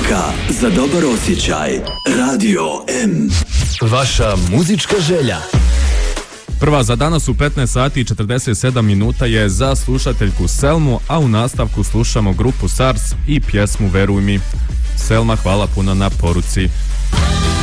Muzika za dobar osjećaj. Radio M. Vaša muzička želja. Prva za danas u 15 sati i 47 minuta je za slušateljku Selmu, a u nastavku slušamo grupu SARS i pjesmu Veruj mi. Selma, hvala puno na poruci.